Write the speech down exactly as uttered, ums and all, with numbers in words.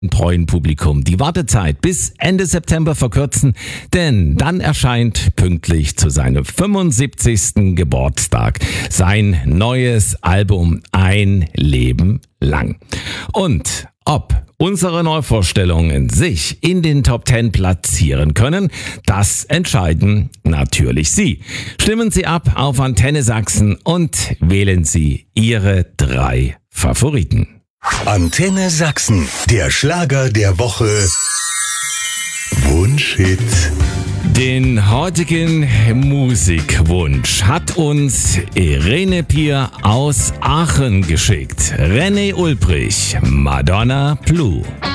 treuen Publikum die Wartezeit bis Ende September verkürzen, denn dann erscheint pünktlich zu seinem fünfundsiebzigsten Geburtstag sein neues Album Ein Leben lang. Und ob unsere Neuvorstellungen sich in den Top Ten platzieren können, das entscheiden natürlich Sie. Stimmen Sie ab auf Antenne Sachsen und wählen Sie Ihre drei Favoriten. Antenne Sachsen, der Schlager der Woche. Wunschhit. Den heutigen Musikwunsch hat uns Irene Pier aus Aachen geschickt. René Ulbrich, Madonna Blue.